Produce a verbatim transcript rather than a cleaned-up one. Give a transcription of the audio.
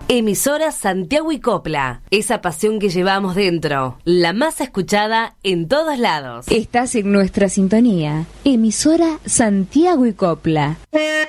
Emisora Santiago y Copla, esa pasión que llevamos dentro, la más escuchada en todos lados. Estás en nuestra sintonía, Emisora Santiago y Copla.